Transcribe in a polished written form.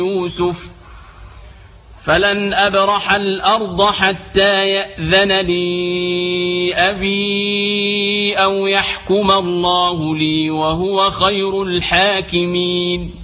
يوسف فلن أبرح الأرض حتى يأذن لي أبي أو يحكم الله لي وهو خير الحاكمين.